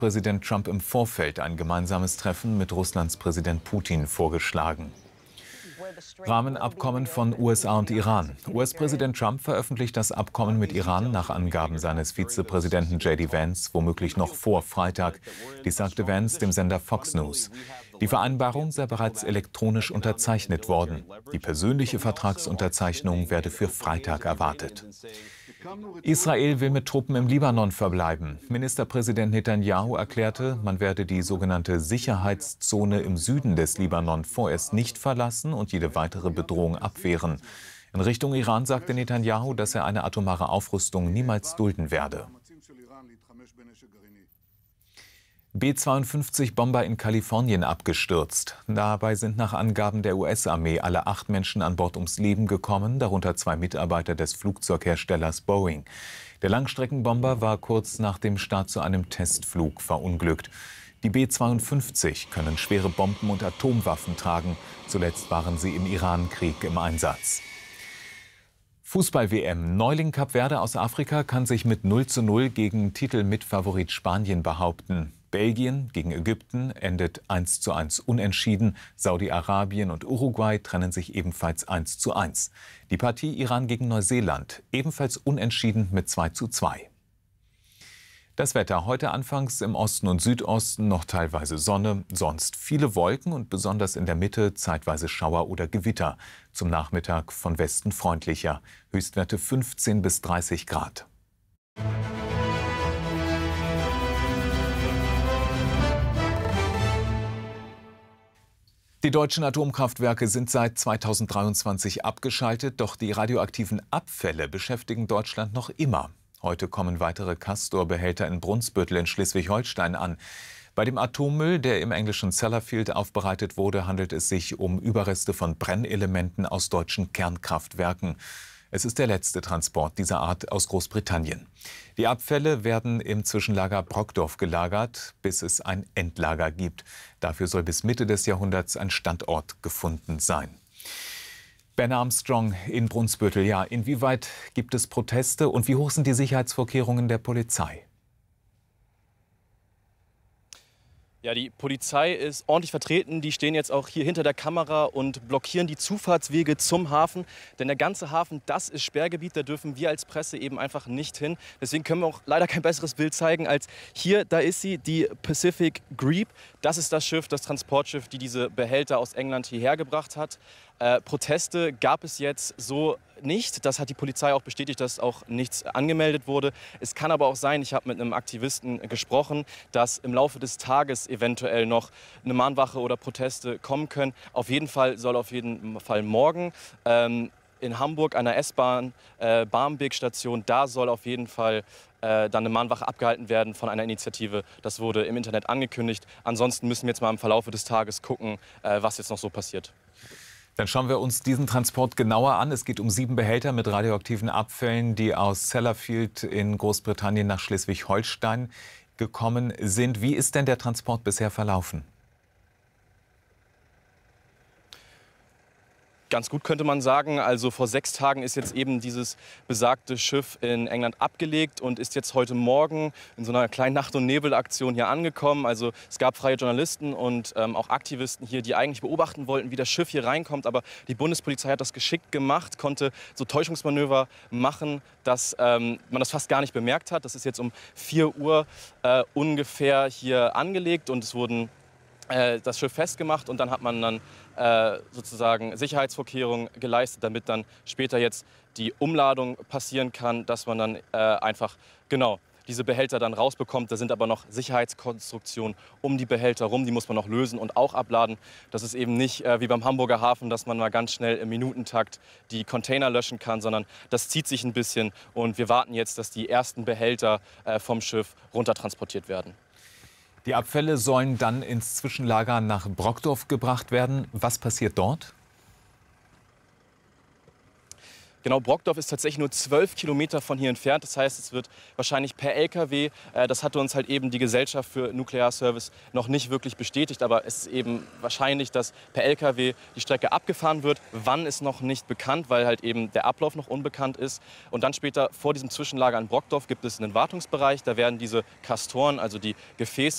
Präsident Trump im Vorfeld ein gemeinsames Treffen mit Russlands Präsident Putin vorgeschlagen. Rahmenabkommen von USA und Iran. US-Präsident Trump veröffentlicht das Abkommen mit Iran nach Angaben seines Vizepräsidenten J.D. Vance womöglich noch vor Freitag. Dies sagte Vance dem Sender Fox News. Die Vereinbarung sei bereits elektronisch unterzeichnet worden. Die persönliche Vertragsunterzeichnung werde für Freitag erwartet. Israel will mit Truppen im Libanon verbleiben. Ministerpräsident Netanyahu erklärte, man werde die sogenannte Sicherheitszone im Süden des Libanon vorerst nicht verlassen und jede weitere Bedrohung abwehren. In Richtung Iran sagte Netanyahu, dass er eine atomare Aufrüstung niemals dulden werde. B-52-Bomber in Kalifornien abgestürzt. Dabei sind nach Angaben der US-Armee alle 8 Menschen an Bord ums Leben gekommen, darunter 2 Mitarbeiter des Flugzeugherstellers Boeing. Der Langstreckenbomber war kurz nach dem Start zu einem Testflug verunglückt. Die B-52 können schwere Bomben und Atomwaffen tragen. Zuletzt waren sie im Iran-Krieg im Einsatz. Fußball-WM. Neuling Kap Verde aus Afrika kann sich mit 0:0 gegen Titelmitfavorit Spanien behaupten. Belgien gegen Ägypten endet 1:1 unentschieden. Saudi-Arabien und Uruguay trennen sich ebenfalls 1:1. Die Partie Iran gegen Neuseeland ebenfalls unentschieden mit 2:2. Das Wetter heute anfangs im Osten und Südosten noch teilweise Sonne, sonst viele Wolken und besonders in der Mitte zeitweise Schauer oder Gewitter. Zum Nachmittag von Westen freundlicher. Höchstwerte 15 bis 30 Grad. Die deutschen Atomkraftwerke sind seit 2023 abgeschaltet, doch die radioaktiven Abfälle beschäftigen Deutschland noch immer. Heute kommen weitere Castor-Behälter in Brunsbüttel in Schleswig-Holstein an. Bei dem Atommüll, der im englischen Sellafield aufbereitet wurde, handelt es sich um Überreste von Brennelementen aus deutschen Kernkraftwerken. Es ist der letzte Transport dieser Art aus Großbritannien. Die Abfälle werden im Zwischenlager Brockdorf gelagert, bis es ein Endlager gibt. Dafür soll bis Mitte des Jahrhunderts ein Standort gefunden sein. Ben Armstrong in Brunsbüttel. Ja, inwieweit gibt es Proteste und wie hoch sind die Sicherheitsvorkehrungen der Polizei? Ja, die Polizei ist ordentlich vertreten. Die stehen jetzt auch hier hinter der Kamera und blockieren die Zufahrtswege zum Hafen. Denn der ganze Hafen, das ist Sperrgebiet. Da dürfen wir als Presse eben einfach nicht hin. Deswegen können wir auch leider kein besseres Bild zeigen als hier. Da ist sie, die Pacific Greep. Das ist das Schiff, das Transportschiff, die diese Behälter aus England hierher gebracht hat. Proteste gab es jetzt so nicht. Das hat die Polizei auch bestätigt, dass auch nichts angemeldet wurde. Es kann aber auch sein, ich habe mit einem Aktivisten gesprochen, dass im Laufe des Tages eventuell noch eine Mahnwache oder Proteste kommen können. Auf jeden Fall soll morgen in Hamburg an der S-Bahn, Barmbek-Station, da soll auf jeden Fall dann eine Mahnwache abgehalten werden von einer Initiative. Das wurde im Internet angekündigt. Ansonsten müssen wir jetzt mal im Verlauf des Tages gucken, was jetzt noch so passiert. Dann schauen wir uns diesen Transport genauer an. Es geht um 7 Behälter mit radioaktiven Abfällen, die aus Sellafield in Großbritannien nach Schleswig-Holstein gekommen sind. Wie ist denn der Transport bisher verlaufen? Ganz gut könnte man sagen. Also vor 6 Tagen ist jetzt eben dieses besagte Schiff in England abgelegt und ist jetzt heute Morgen in so einer kleinen Nacht- und Nebelaktion hier angekommen. Also es gab freie Journalisten und auch Aktivisten hier, die eigentlich beobachten wollten, wie das Schiff hier reinkommt. Aber die Bundespolizei hat das geschickt gemacht, konnte so Täuschungsmanöver machen, dass man das fast gar nicht bemerkt hat. Das ist jetzt um 4 Uhr ungefähr hier angelegt und es wurden das Schiff festgemacht und dann hat man dann sozusagen Sicherheitsvorkehrungen geleistet, damit dann später jetzt die Umladung passieren kann, dass man dann einfach diese Behälter dann rausbekommt. Da sind aber noch Sicherheitskonstruktionen um die Behälter rum, die muss man noch lösen und auch abladen. Das ist eben nicht wie beim Hamburger Hafen, dass man mal ganz schnell im Minutentakt die Container löschen kann, sondern das zieht sich ein bisschen und wir warten jetzt, dass die ersten Behälter vom Schiff runtertransportiert werden. Die Abfälle sollen dann ins Zwischenlager nach Brockdorf gebracht werden. Was passiert dort? Genau, Brockdorf ist tatsächlich nur 12 Kilometer von hier entfernt. Das heißt, es wird wahrscheinlich per LKW, das hatte uns halt eben die Gesellschaft für Nuklearservice noch nicht wirklich bestätigt, aber es ist eben wahrscheinlich, dass per LKW die Strecke abgefahren wird. Wann ist noch nicht bekannt, weil halt eben der Ablauf noch unbekannt ist. Und dann später vor diesem Zwischenlager in Brockdorf gibt es einen Wartungsbereich. Da werden diese Castoren, also die Gefäße,